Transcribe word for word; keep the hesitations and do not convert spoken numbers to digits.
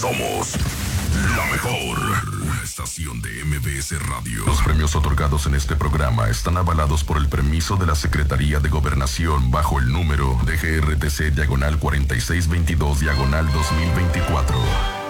Somos la mejor. Una estación de M B S Radio. Los premios otorgados en este programa están avalados por el permiso de la Secretaría de Gobernación bajo el número de G R T C diagonal cuarenta y seis veintidós diagonal dos mil veinticuatro.